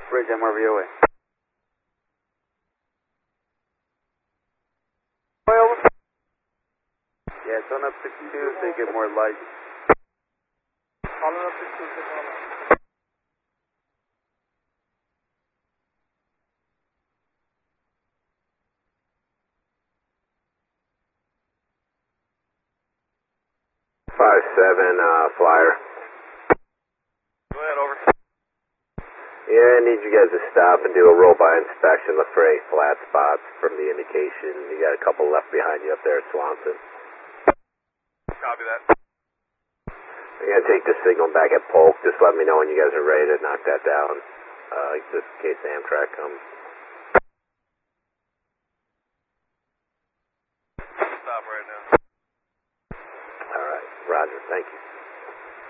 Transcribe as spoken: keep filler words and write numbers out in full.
Bridge M R V O A. Yeah, it's on up sixty-two if they get more light. Follow up sixty-two, take more light. five seven, uh, flyer. Go ahead, over. Yeah, I need you guys to stop and do a roll-by inspection. Look for any flat spots from the indication. You got a couple left behind you up there at Swanson. Copy that. I'm going to take the signal back at Polk. Just let me know when you guys are ready to knock that down, uh, just in case Amtrak comes.